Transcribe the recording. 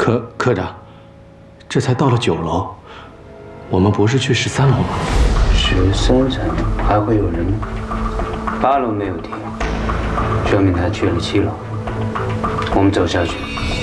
科长，这才到了9楼，我们不是去13楼吗 ？13层还会有人？8楼没有停，说明他去了7楼。我们走下去。